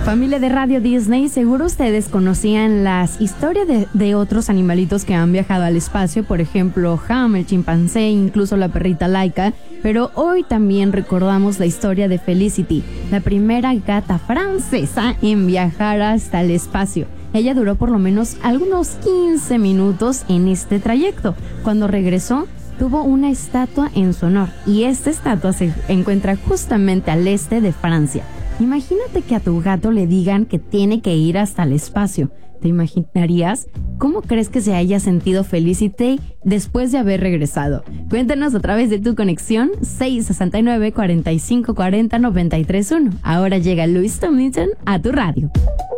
Familia de Radio Disney, seguro ustedes conocían las historias de otros animalitos que han viajado al espacio, por ejemplo, Ham, el chimpancé, incluso la perrita Laika, pero hoy también recordamos la historia de Felicity, la primera gata francesa en viajar hasta el espacio. Ella duró por lo menos algunos 15 minutos en este trayecto. Cuando regresó, tuvo una estatua en su honor, y esta estatua se encuentra justamente al este de Francia. Imagínate que a tu gato le digan que tiene que ir hasta el espacio. ¿Te imaginarías? ¿Cómo crees que se haya sentido Felicity después de haber regresado? Cuéntanos a través de tu conexión 669-4540-931. Ahora llega Louis Tomlinson a tu radio.